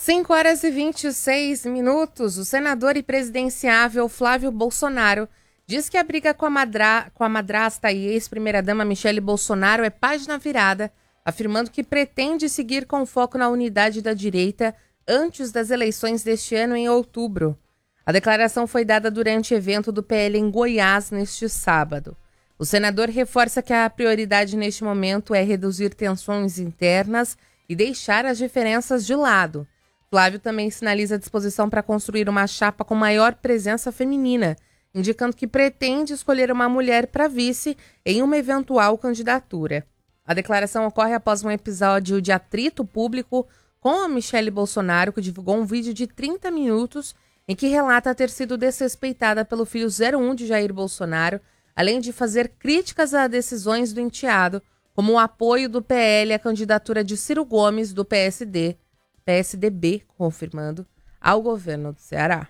5h26. O senador e presidenciável Flávio Bolsonaro diz que a briga com a madrasta e ex-primeira-dama Michele Bolsonaro é página virada, afirmando que pretende seguir com foco na unidade da direita antes das eleições deste ano em outubro. A declaração foi dada durante evento do PL em Goiás neste sábado. O senador reforça que a prioridade neste momento é reduzir tensões internas e deixar as diferenças de lado. Flávio também sinaliza a disposição para construir uma chapa com maior presença feminina, indicando que pretende escolher uma mulher para vice em uma eventual candidatura. A declaração ocorre após um episódio de atrito público com a Michele Bolsonaro, que divulgou um vídeo de 30 minutos em que relata ter sido desrespeitada pelo filho 01 de Jair Bolsonaro, além de fazer críticas a decisões do enteado, como o apoio do PL à candidatura de Ciro Gomes, do PSDB, confirmando, ao governo do Ceará.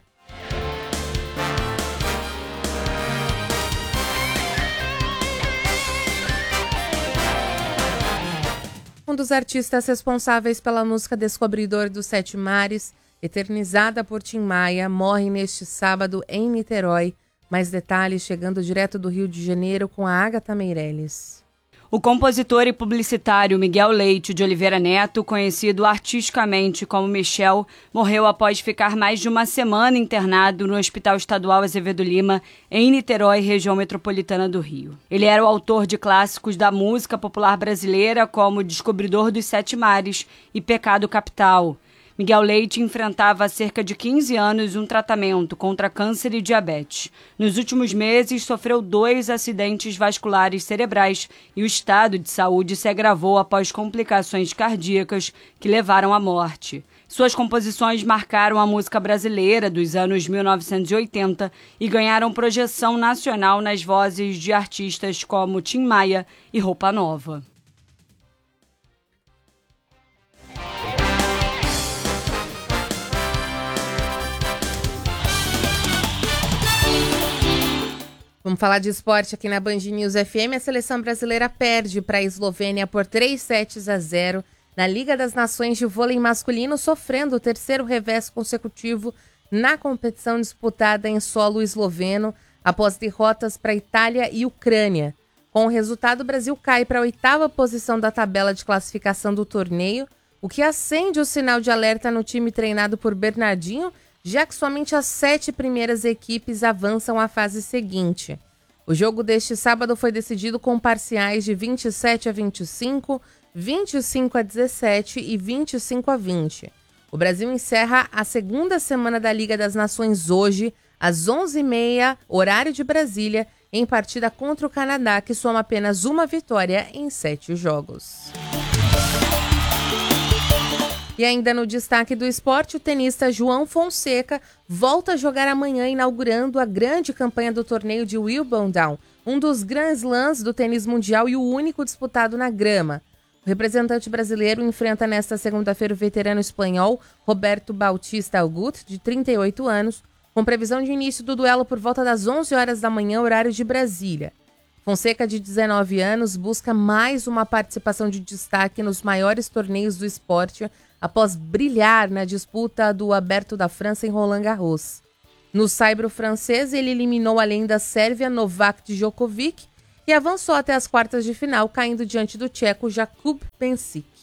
Um dos artistas responsáveis pela música Descobridor dos Sete Mares, eternizada por Tim Maia, morre neste sábado em Niterói. Mais detalhes chegando direto do Rio de Janeiro com a Agatha Meirelles. O compositor e publicitário Miguel Leite de Oliveira Neto, conhecido artisticamente como Michel, morreu após ficar mais de uma semana internado no Hospital Estadual Azevedo Lima, em Niterói, região metropolitana do Rio. Ele era o autor de clássicos da música popular brasileira, como Descobridor dos Sete Mares e Pecado Capital. Miguel Leite enfrentava há cerca de 15 anos um tratamento contra câncer e diabetes. Nos últimos meses, sofreu 2 acidentes vasculares cerebrais e o estado de saúde se agravou após complicações cardíacas que levaram à morte. Suas composições marcaram a música brasileira dos anos 1980 e ganharam projeção nacional nas vozes de artistas como Tim Maia e Roupa Nova. Vamos falar de esporte aqui na Band News FM. A seleção brasileira perde para a Eslovênia por 3-0 na Liga das Nações de vôlei masculino, sofrendo o terceiro revés consecutivo na competição disputada em solo esloveno, após derrotas para Itália e Ucrânia. Com o resultado, o Brasil cai para a 8ª posição da tabela de classificação do torneio, o que acende o sinal de alerta no time treinado por Bernardinho, já que somente as 7 primeiras equipes avançam à fase seguinte. O jogo deste sábado foi decidido com parciais de 27-25, 25-17 e 25-20. O Brasil encerra a segunda semana da Liga das Nações hoje, às 11h30, horário de Brasília, em partida contra o Canadá, que soma apenas uma vitória em 7 jogos. E ainda no destaque do esporte, o tenista João Fonseca volta a jogar amanhã, inaugurando a grande campanha do torneio de Wimbledon, um dos Grand Slams do tênis mundial e o único disputado na grama. O representante brasileiro enfrenta nesta segunda-feira o veterano espanhol Roberto Bautista Agut, de 38 anos, com previsão de início do duelo por volta das 11 horas da manhã, horário de Brasília. Fonseca, de 19 anos, busca mais uma participação de destaque nos maiores torneios do esporte, após brilhar na disputa do Aberto da França em Roland Garros. No saibro francês, ele eliminou além da Sérvia Novak Djokovic e avançou até as quartas de final, caindo diante do tcheco Jakub Penčić.